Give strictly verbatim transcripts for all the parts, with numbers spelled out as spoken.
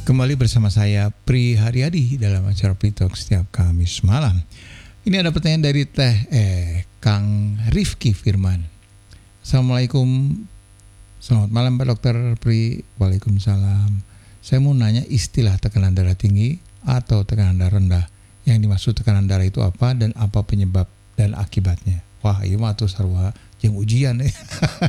Kembali bersama saya Pri Haryadi dalam acara Pri Talk setiap Kamis malam. Ini ada pertanyaan dari Teh eh Kang Rifki Firman. Assalamualaikum. Selamat malam Pak Dokter Pri. Waalaikumsalam. Saya mau nanya istilah tekanan darah tinggi atau tekanan darah rendah. Yang dimaksud tekanan darah itu apa dan apa penyebab dan akibatnya? Wah, ini mah tuh sarwa yang ujian ya.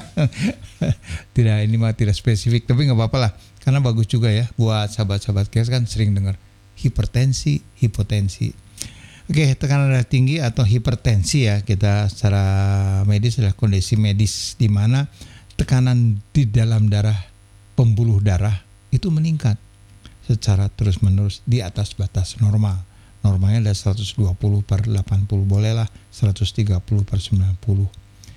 Tidak, ini mah tidak spesifik, tapi nggak apa-apa lah. Karena bagus juga ya buat sahabat-sahabat kes kan sering dengar hipertensi, hipotensi. Oke, tekanan darah tinggi atau hipertensi ya, kita secara medis adalah kondisi medis di mana tekanan di dalam darah, pembuluh darah itu meningkat secara terus-menerus di atas batas normal. Normalnya ada seratus dua puluh per delapan puluh, bolehlah seratus tiga puluh per sembilan puluh.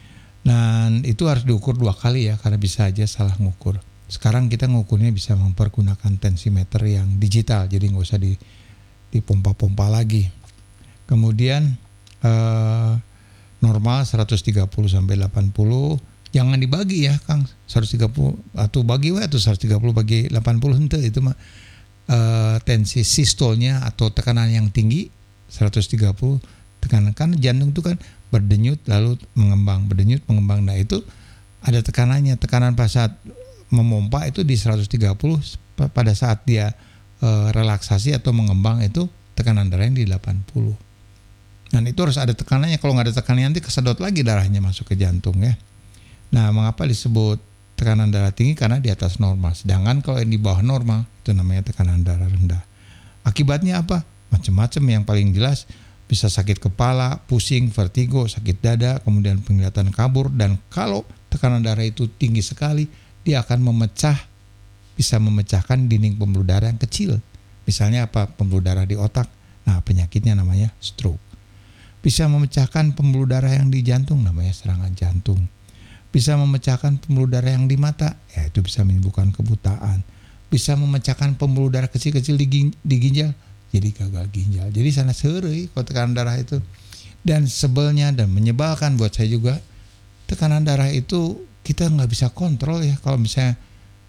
Dan itu harus diukur dua kali ya, karena bisa aja salah ngukur. Sekarang kita ngukurnya bisa mempergunakan tensimeter yang digital, jadi nggak usah di dipompa-pompa lagi. Kemudian eh, normal seratus tiga puluh sampai delapan puluh, jangan dibagi ya Kang, seratus tiga puluh atau bagi we atau seratus tiga puluh bagi delapan puluh ente itu mah eh, tensi sistolnya atau tekanan yang tinggi seratus tiga puluh, tekanan kan jantung itu kan berdenyut lalu mengembang, berdenyut mengembang. Nah itu ada tekanannya, tekanan pas saat memompa itu di seratus tiga puluh, pada saat dia e, relaksasi atau mengembang itu tekanan darahnya di delapan puluh. Dan itu harus ada tekanannya, kalau nggak ada tekanannya nanti kesedot lagi darahnya masuk ke jantung ya. Nah, mengapa disebut tekanan darah tinggi? Karena di atas normal. Sedangkan kalau yang di bawah normal itu namanya tekanan darah rendah. Akibatnya apa? Macam-macam, yang paling jelas bisa sakit kepala, pusing, vertigo, sakit dada, kemudian penglihatan kabur, dan kalau tekanan darah itu tinggi sekali, dia akan memecah, bisa memecahkan dinding pembuluh darah yang kecil. Misalnya apa? Pembuluh darah di otak. Nah, penyakitnya namanya stroke. Bisa memecahkan pembuluh darah yang di jantung, namanya serangan jantung. Bisa memecahkan pembuluh darah yang di mata, ya itu bisa menyebabkan kebutaan. Bisa memecahkan pembuluh darah kecil-kecil di, gin, di ginjal, jadi gagal ginjal. Jadi sana seureuy kalau tekanan darah itu. Dan sebelnya dan menyebalkan buat saya juga, tekanan darah itu kita nggak bisa kontrol ya. Kalau misalnya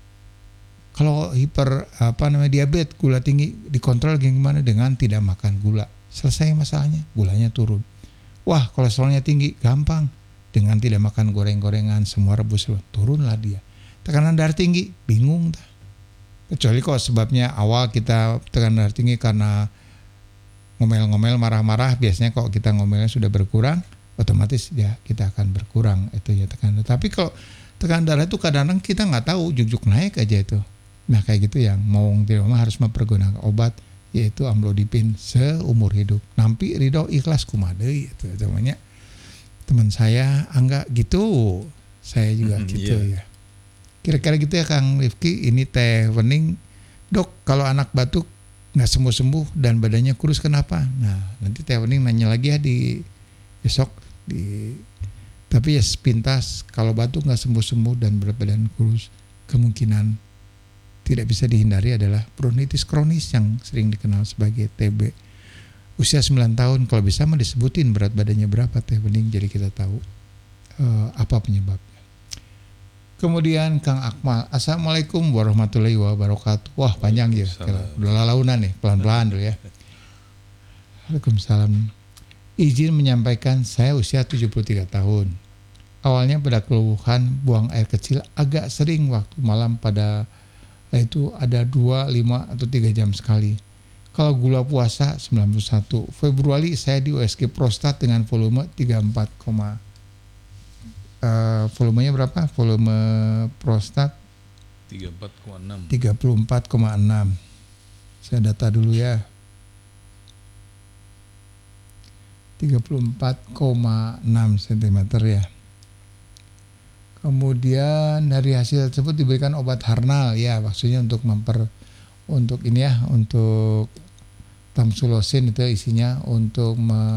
kalau hiper apa namanya diabetes, gula tinggi, dikontrol gimana? Dengan tidak makan gula, selesai masalahnya, gulanya turun. Wah, kolesterolnya tinggi, gampang, dengan tidak makan goreng-gorengan, semua rebus, turunlah dia. Tekanan darah tinggi, bingung dah. Kecuali kok sebabnya awal kita tekanan darah tinggi karena ngomel-ngomel, marah-marah, biasanya kalau kita ngomelnya sudah berkurang, otomatis ya kita akan berkurang itu ya tekanan. Tapi kalau tekanan darah itu kadang-kadang kita nggak tahu, juk-juk naik aja itu. Nah kayak gitu yang mau tidak mau harus mempergunakan obat, yaitu amlodipin seumur hidup. Nampi ridho ikhlas kumadei itu namanya. Teman saya Angga gitu, saya juga mm, gitu yeah. ya. Kira-kira gitu ya Kang Rifki. Ini Teh Wening, dok kalau anak batuk nggak sembuh-sembuh dan badannya kurus kenapa? Nah nanti Teh Wening nanya lagi ya di besok di, tapi ya sepintas, kalau batuk nggak sembuh-sembuh dan berat badan kurus, kemungkinan tidak bisa dihindari adalah bronkitis kronis yang sering dikenal sebagai T B. Usia sembilan tahun, kalau bisa mah disebutin berat badannya berapa Teh Bening, jadi kita tahu uh, apa penyebabnya. Kemudian Kang Akmal, Assalamualaikum warahmatullahi wabarakatuh. Wah panjang ya, udah launan nih, pelan-pelan dulu ya. Waalaikumsalam. Izin menyampaikan saya usia tujuh puluh tiga tahun. Awalnya pada keluhan buang air kecil agak sering waktu malam, pada itu ada dua, lima atau tiga jam sekali. Kalau gula puasa sembilan puluh satu. Februari saya di U S G prostat dengan volume tiga puluh empat, uh, volumenya berapa? Volume prostat tiga puluh empat koma enam. tiga puluh empat koma enam. Saya data dulu ya. tiga puluh empat koma enam sentimeter ya. Kemudian dari hasil tersebut diberikan obat Harnal ya, maksudnya untuk memper untuk ini ya, untuk tamsulosin itu isinya untuk me